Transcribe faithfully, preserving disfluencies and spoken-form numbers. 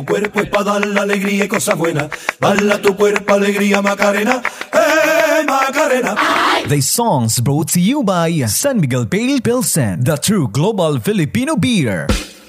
Tu cuerpo es para dar la alegría y cosas buenas. Dale a tu cuerpo alegría, Macarena. ¡Eh, Macarena! The songs brought to you by San Miguel Pale Pilsen, the true global Filipino beer.